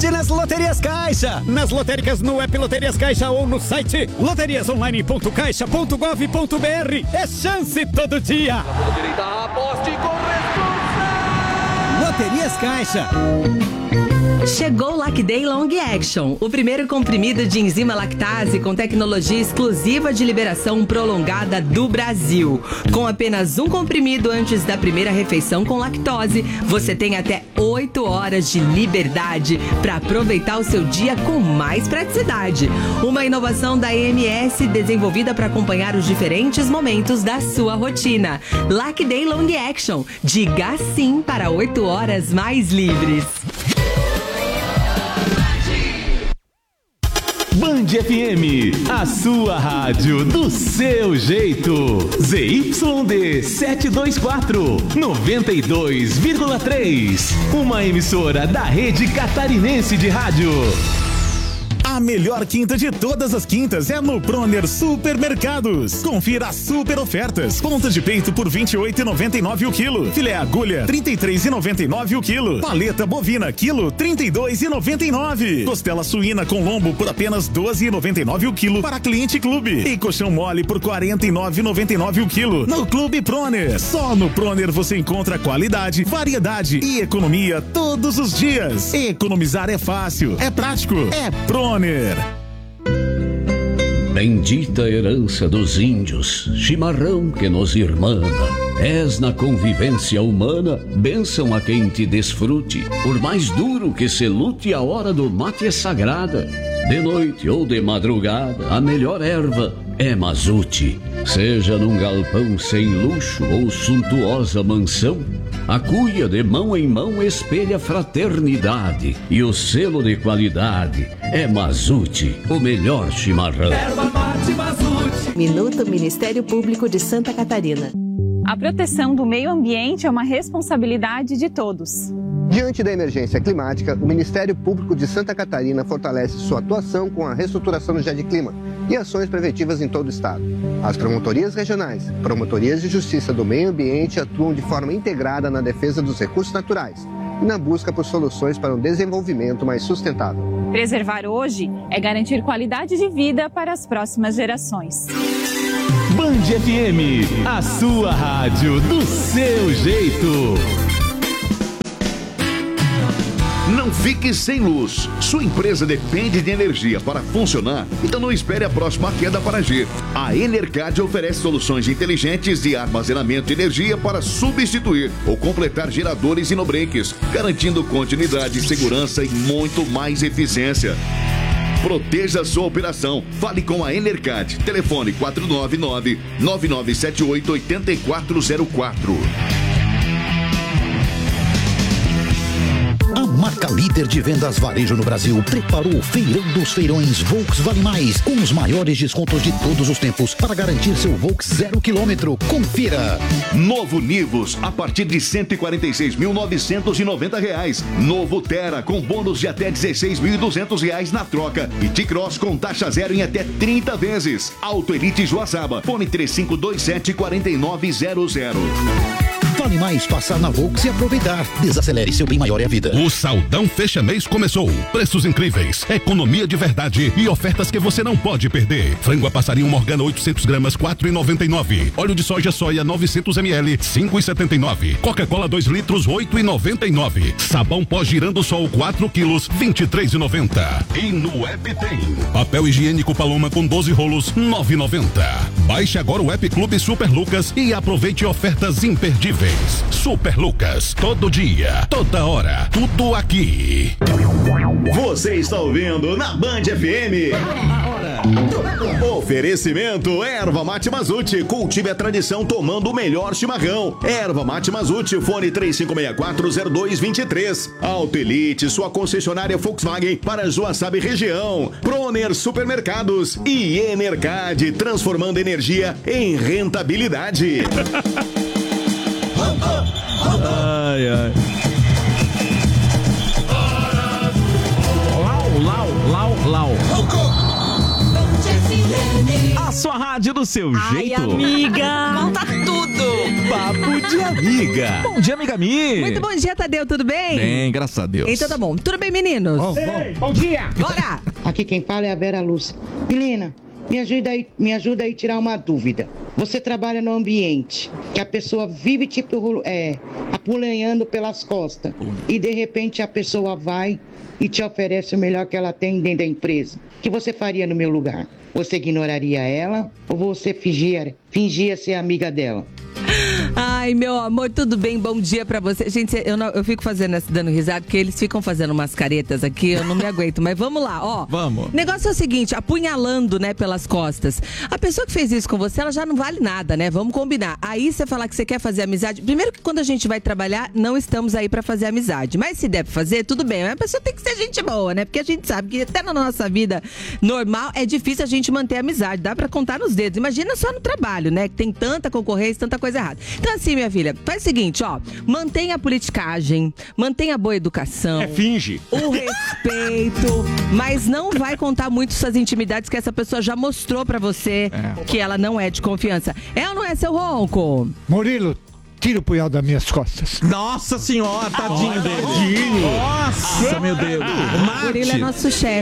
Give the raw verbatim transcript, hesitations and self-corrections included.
sorte nas Loterias Caixa. Nas lotéricas, no app Loterias Caixa ou no site loterias online ponto caixa ponto gov ponto br. É chance todo dia. Aposte com responsa. Loterias Caixa. Chegou o Lacday Long Action, o primeiro comprimido de enzima lactase com tecnologia exclusiva de liberação prolongada do Brasil. Com apenas um comprimido antes da primeira refeição com lactose, você tem até oito horas de liberdade para aproveitar o seu dia com mais praticidade. Uma inovação da E M S desenvolvida para acompanhar os diferentes momentos da sua rotina. Lacday Long Action, diga sim para oito horas mais livres. Band F M, a sua rádio do seu jeito. Z Y D setecentos e vinte e quatro, noventa e dois vírgula três. Uma emissora da Rede Catarinense de Rádio. A melhor quinta de todas as quintas é no Proner Supermercados. Confira as super ofertas. Ponta de peito por vinte e oito reais e noventa e nove centavos o quilo. Filé agulha, trinta e três reais e noventa e nove centavos o quilo. Paleta bovina, quilo, trinta e dois reais e noventa e nove centavos. Costela suína com lombo por apenas doze reais e noventa e nove centavos o quilo para cliente clube. E colchão mole por quarenta e nove reais e noventa e nove centavos o quilo. No Clube Proner. Só no Proner você encontra qualidade, variedade e economia todos os dias. Economizar é fácil, é prático, é Proner. Bendita herança dos índios, chimarrão que nos irmana. És na convivência humana, bênção a quem te desfrute. Por mais duro que se lute, a hora do mate é sagrada. De noite ou de madrugada, a melhor erva é mazute. Seja num galpão sem luxo ou suntuosa mansão, a cuia de mão em mão espelha fraternidade. E o selo de qualidade é Mazute, o melhor chimarrão. Erva mate Mazute. Minuto Ministério Público de Santa Catarina. A proteção do meio ambiente é uma responsabilidade de todos. Diante da emergência climática, o Ministério Público de Santa Catarina fortalece sua atuação com a reestruturação do GEDClima e ações preventivas em todo o estado. As promotorias regionais, promotorias de justiça do meio ambiente atuam de forma integrada na defesa dos recursos naturais e na busca por soluções para um desenvolvimento mais sustentável. Preservar hoje é garantir qualidade de vida para as próximas gerações. Band F M, a sua rádio do seu jeito. Não fique sem luz. Sua empresa depende de energia para funcionar, então não espere a próxima queda para agir. A Enercad oferece soluções inteligentes de armazenamento de energia para substituir ou completar geradores e no-breaks, garantindo continuidade, segurança e muito mais eficiência. Proteja sua operação. Fale com a Enercad. Telefone quatro nove nove, nove nove sete oito, oito quatro zero quatro. A marca líder de vendas varejo no Brasil preparou o Feirão dos Feirões Volks Vale Mais, com os maiores descontos de todos os tempos para garantir seu Volks zero quilômetro. Confira. Novo Nivus a partir de cento e quarenta e seis mil novecentos e noventa reais. Novo Terra com bônus de até dezesseis mil e duzentos reais na troca. E T-Cross com taxa zero em até trinta vezes. Auto Elite Joaçaba. Fone três cinco dois sete, quatro nove zero zero. Vale mais passar na Volks e aproveitar. Desacelere, seu bem maior é a vida. O Saldão Fecha Mês começou. Preços incríveis, economia de verdade e ofertas que você não pode perder. Frango a passarinho Morgana oitocentos gramas, quatro reais e noventa e nove centavos. Óleo de soja soia novecentos mililitros, cinco reais e setenta e nove centavos. Coca-Cola dois litros, oito reais e noventa e nove centavos. Sabão pó Girando Sol quatro quilos, vinte e três reais e noventa centavos. E no app tem papel higiênico Paloma com doze rolos, nove reais e noventa centavos. Baixe agora o app Clube Super Lucas e aproveite ofertas imperdíveis. Super Lucas, todo dia, toda hora, tudo aqui. Você está ouvindo na Band F M. Oferecimento Erva Mate Mazute. Cultive a tradição tomando o melhor chimarrão. Erva Mate Mazute, fone três cinco seis quatro, zero dois dois três. Auto Elite, sua concessionária Volkswagen para Joaçaba e região. Proner Supermercados e Enercad, transformando energia em rentabilidade. Ai, ai. Lau, lau, lau, lau. A sua rádio do seu Ai, jeito. amiga. Conta tudo. Papo de Amiga. Bom dia, amiga Mi. Muito bom dia, Tadeu, tudo bem? Bem, graças a Deus. Então tá bom. Tudo bem, meninos? Bom, bom. Bom dia. Bora. Aqui quem fala é a Vera Lúcia. Menina, me ajuda aí, me ajuda aí a tirar uma dúvida. Você trabalha no ambiente que a pessoa vive tipo é, apulanhando pelas costas e de repente a pessoa vai e te oferece o melhor que ela tem dentro da empresa. O que você faria no meu lugar? Você ignoraria ela ou você fingia, fingia ser amiga dela? Ai, meu amor, tudo bem? Bom dia pra você. Gente, eu, não, eu fico fazendo, dando risada, porque eles ficam fazendo umas caretas aqui, eu não me aguento. Mas vamos lá, ó. Vamos. O negócio é o seguinte, apunhalando, né, pelas costas. A pessoa que fez isso com você, ela já não vale nada, né? Vamos combinar. Aí você falar que você quer fazer amizade. Primeiro que quando a gente vai trabalhar, não estamos aí pra fazer amizade. Mas se der pra fazer, tudo bem. Mas a pessoa tem que ser gente boa, né? Porque a gente sabe que até na nossa vida normal é difícil a gente manter a amizade. Dá pra contar nos dedos. Imagina só no trabalho, né? Que tem tanta concorrência, tanta coisa errada. Então assim, minha filha, faz o seguinte, ó. Mantenha a politicagem, mantenha a boa educação. É, finge. O respeito, mas não vai contar muito suas intimidades que essa pessoa já mostrou pra você é. que ela não é de confiança. É ou não é, seu Ronco? Murilo, tira o punhal das minhas costas. Nossa senhora, tadinho dele. Tadinho. Nossa, meu Deus. O Murilo é nosso chefe.